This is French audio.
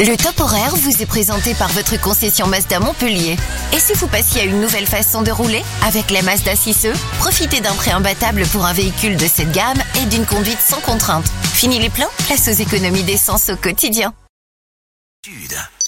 Le top horaire vous est présenté par votre concession Mazda Montpellier. Et si vous passiez à une nouvelle façon de rouler? Avec la Mazda 6e, profitez d'un prêt imbattable pour un véhicule de cette gamme et d'une conduite sans contrainte. Fini les plans? Place aux économies d'essence au quotidien.